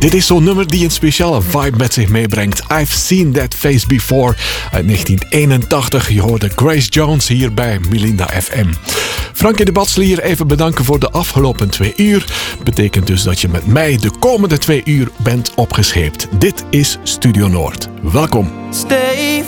Dit is zo'n nummer die een speciale vibe met zich meebrengt. I've Seen That Face Before uit 1981. Je hoorde Grace Jones hier bij Milinda FM. Frankie de Batselier even bedanken voor de afgelopen 2 uur. Betekent dus dat je met mij de komende 2 uur bent opgescheept. Dit is Studio Noord. Welkom. Stay